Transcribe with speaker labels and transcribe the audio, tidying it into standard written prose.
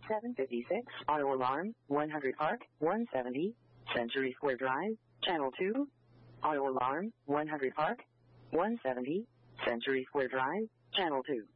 Speaker 1: 756, auto alarm, 100 Park, 170, Century Square Drive, Channel 2. Auto alarm, 100 Park, 170, Century Square Drive, Channel 2.